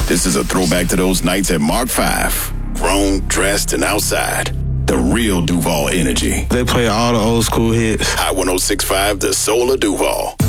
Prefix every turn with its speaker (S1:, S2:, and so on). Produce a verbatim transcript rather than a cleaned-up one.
S1: This is a throwback to those nights at Mark five. Grown, dressed, and outside. The real Duval energy.
S2: They play all the old school hits.
S1: Hot one oh six point five, the soul of Duval.